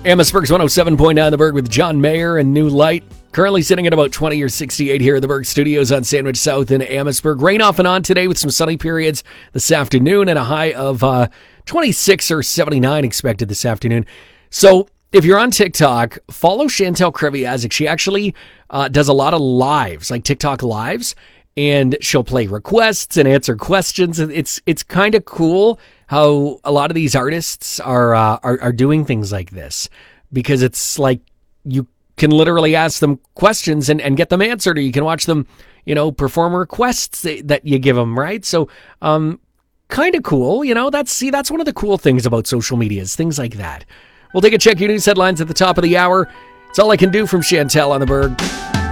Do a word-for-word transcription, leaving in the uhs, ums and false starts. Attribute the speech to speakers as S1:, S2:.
S1: Amherstburg's one oh seven point nine The Berg with John Mayer and New Light. Currently sitting at about twenty or sixty-eight here at the Berg Studios on Sandwich South in Amherstburg. Rain off and on today with some sunny periods this afternoon and a high of uh, twenty-six or seventy-nine expected this afternoon. So if you're on TikTok, follow Chantel Kreviazik. She actually uh, does a lot of lives, like TikTok lives, and she'll play requests and answer questions. It's it's kind of cool how a lot of these artists are, uh, are are doing things like this, because it's like you can literally ask them questions and, and get them answered, or you can watch them, you know, perform requests that you give them, right? So, um, kind of cool, you know. That's see, that's one of the cool things about social media is things like that. We'll take a check your news headlines at the top of the hour. It's all I can do from Chantel on the Berg.